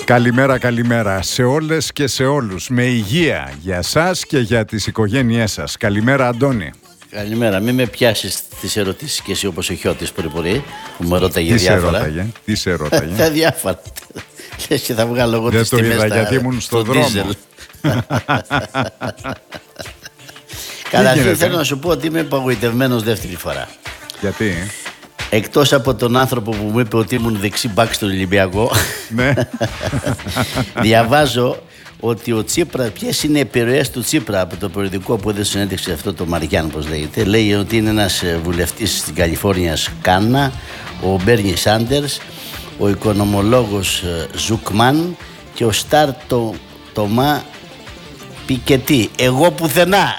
Καλημέρα, καλημέρα σε όλες και σε όλους. Με υγεία για σας και για τις οικογένειές σας. Καλημέρα, Αντώνη. Καλημέρα. Μην με πιάσεις τις ερωτήσεις και εσύ όπως ο Χιώτης πρωί-πρωί που με ρώταγε διάφορα. Τι σε ρώταγε. Τα διάφορα. Λες και θα βγάλω εγώ τις τιμές. Δεν το είδα γιατί ήμουν στο δρόμο. Καταρχήν θέλω να σου πω ότι είμαι απογοητευμένος δεύτερη φορά. Γιατί? Εκτός από τον άνθρωπο που μου είπε ότι ήμουν δεξί μπακ στον Ολυμπιακό. Ναι. Διαβάζω ότι ο Τσίπρα, ποιες είναι οι επιρροές του Τσίπρα από το περιοδικό που έδωσε συνέντευξη αυτό το Μαριάν, πώς λέγεται. Λέει ότι είναι ένας βουλευτής στην Καλιφόρνια, Κάνα, ο Μπέρνι Σάντερς, ο οικονομολόγος Ζουκμάν και ο Σταρ Τομά Πικετή. Εγώ πουθενά.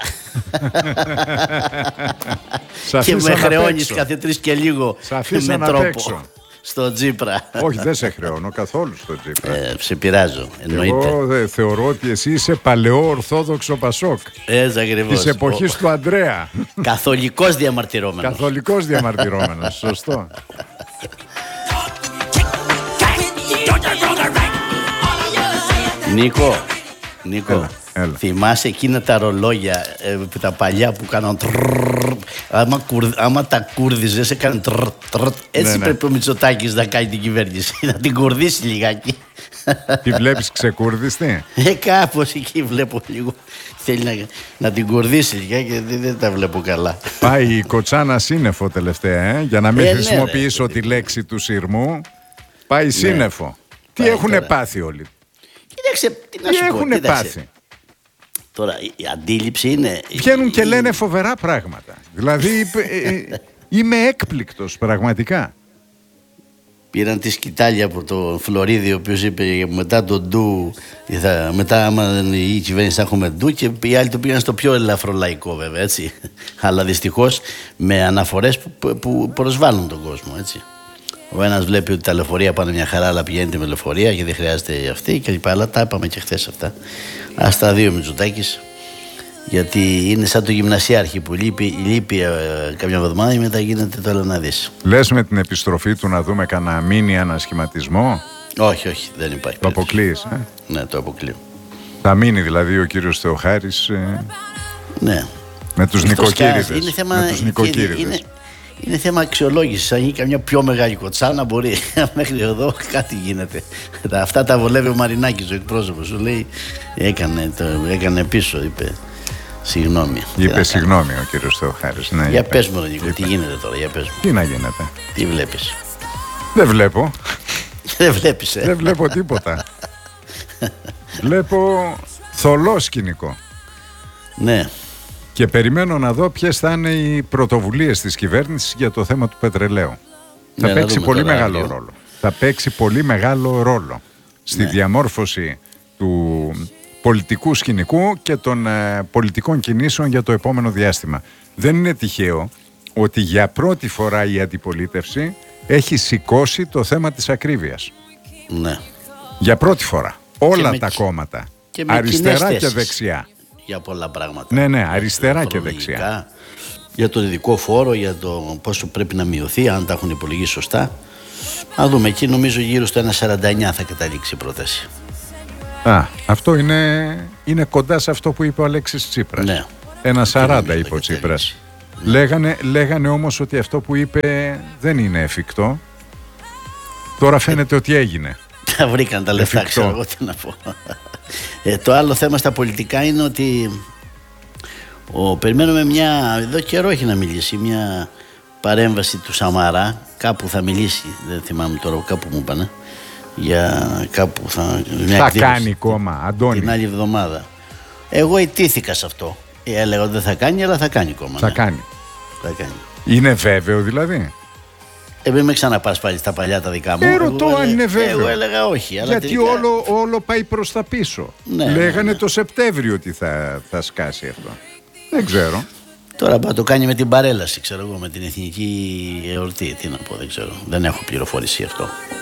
Και με χρεώνεις κάθε 3 και λίγο με τρόπο στο Τσίπρα. Όχι, δεν σε χρεώνω καθόλου στο Τσίπρα. Σε πειράζω, εννοείται. Εγώ θεωρώ ότι εσύ είσαι παλαιό ορθόδοξο Πασόκ. Έτσι ακριβώς. Της εποχής του Ανδρέα. Καθολικός διαμαρτυρόμενος. Καθολικός διαμαρτυρόμενος, σωστό. Νίκο, θυμάσαι εκείνα τα ρολόγια τα παλιά που κάναν άμα τα κούρδιζες έκανε έτσι πρέπει ο Μητσοτάκης να κάνει την κυβέρνηση, να την κουρδίσει λιγάκι. Τη βλέπεις ξεκούρδιστη? Κάπως εκεί βλέπω λίγο. Θέλει να την κουρδίσει λιγάκι, δεν τα βλέπω καλά. Πάει η κοτσάνα σύννεφο τελευταία, για να μην χρησιμοποιήσω τη λέξη του σειρμού. Πάει σύννεφο. Τι έχουνε πάθει όλοι? Κοίταξε, τι έχουνε πάθει? Τώρα η αντίληψη είναι... Βγαίνουν και λένε φοβερά πράγματα. Δηλαδή είμαι έκπληκτος πραγματικά. Πήραν τη σκητάλια από το Φλωρίδη, ο οποίος είπε μετά τον Ντου, μετά άμα η κυβέρνηση θα έχουμε Ντου, και οι άλλοι το πήγαν στο πιο ελαφρολαϊκό βέβαια, έτσι. Αλλά δυστυχώς με αναφορές που προσβάλλουν τον κόσμο, έτσι. Ο ένας βλέπει ότι τα λεωφορεία πάνε μια χαρά, αλλά πηγαίνετε με λεωφορεία και δεν χρειάζεται αυτή και λοιπά. Αλλά τα είπαμε και χθες αυτά. Ας τα δει ο Μητσοτάκης, γιατί είναι σαν το γυμνασιάρχη που λείπει καμιά εβδομάδα και μετά γίνεται το άλλο να δεις. Λες με την επιστροφή του να δούμε κανένα μίνι ανασχηματισμό? Όχι, δεν υπάρχει. Το αποκλείεις? Ναι, το αποκλείω. Θα μείνει δηλαδή ο κύριος Θεοχάρης ναι. Με τους νοικοκύριδες. Είναι θέμα αξιολόγησης. Αν γίνει καμιά πιο μεγάλη κοτσάνα, μπορεί. Μέχρι εδώ κάτι γίνεται. Αυτά τα βολεύει ο Μαρινάκης, ο εκπρόσωπος. Σου λέει, έκανε πίσω, είπε συγγνώμη. Είπε συγγνώμη ο κύριος Θεοχάρης. Ναι, για πες μου, Νίκο, τι γίνεται τώρα, για πες μου. Τι να γίνεται? Τι βλέπεις? Δεν βλέπω. Δεν βλέπεις, Δεν βλέπω τίποτα. Βλέπω θολό σκηνικό. Ναι. Και περιμένω να δω ποιες θα είναι οι πρωτοβουλίες της κυβέρνησης για το θέμα του πετρελαίου. Θα παίξει πολύ μεγάλο ρόλο. Θα παίξει πολύ μεγάλο ρόλο στη διαμόρφωση του πολιτικού σκηνικού και των πολιτικών κινήσεων για το επόμενο διάστημα. Δεν είναι τυχαίο ότι για πρώτη φορά η αντιπολίτευση έχει σηκώσει το θέμα της ακρίβειας. Ναι. Για πρώτη φορά. Όλα τα κόμματα, αριστερά και δεξιά. Για πολλά πράγματα. Ναι, αριστερά και δεξιά. Για τον ειδικό φόρο, για το πόσο πρέπει να μειωθεί, αν τα έχουν υπολογίσει σωστά. Να δούμε, εκεί νομίζω γύρω στο 1,49 θα καταλήξει η πρόταση. Αυτό είναι κοντά σε αυτό που είπε ο Αλέξης Τσίπρας. Ναι. 1,40 είπε ο Τσίπρας. Λέγανε όμως ότι αυτό που είπε δεν είναι εφικτό. Τώρα φαίνεται ότι έγινε. Τα βρήκαν τα λεφτά, ξέρω εγώ τι να πω. Το άλλο θέμα στα πολιτικά είναι ότι περιμένουμε εδώ καιρό έχει να μιλήσει μια παρέμβαση του Σαμαρά. Κάπου θα μιλήσει, δεν θυμάμαι τώρα, κάπου μου είπανε. Για κάπου θα κάνει κόμμα, Αντώνη. Την άλλη εβδομάδα. Εγώ ιτήθηκα σε αυτό. Έλεγα ότι δεν θα κάνει, αλλά θα κάνει κόμμα. Θα κάνει. Είναι βέβαιο δηλαδή? Μην με ξαναπάς πάλι στα παλιά τα δικά μου. Ρωτώ αν είναι βέβαιο. Εγώ έλεγα όχι. Αλλά γιατί τελικά... όλο πάει προς τα πίσω. Λέγανε το Σεπτέμβριο ότι θα σκάσει αυτό. Δεν ξέρω. Τώρα το κάνει με την παρέλαση, ξέρω εγώ, με την εθνική εορτή. Τι να πω, δεν ξέρω. Δεν έχω πληροφόρηση αυτό.